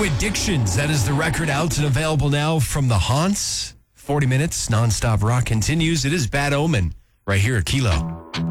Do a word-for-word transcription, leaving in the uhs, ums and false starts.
New Addictions. That is the record out and available now from The Haunts. forty minutes, nonstop rock continues. It is Bad Omen right here at Kilo.